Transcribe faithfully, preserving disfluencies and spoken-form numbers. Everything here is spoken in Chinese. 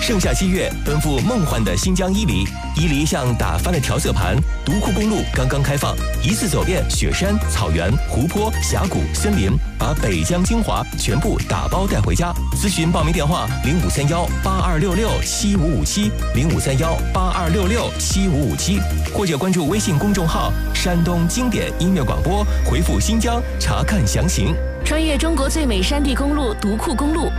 盛夏七月，奔赴梦幻的新疆伊犁，伊犁像打翻了调色盘。独库公路刚刚开放，一次走遍雪山、草原、湖泊、峡谷、森林，把北疆精华全部打包带回家。咨询报名电话：零五三幺八二六六七五五七，零五三幺八二六六七五五七，或者关注微信公众号“山东经典音乐广播”，回复“新疆”查看详情。 穿越中国最美山地公路独库公路。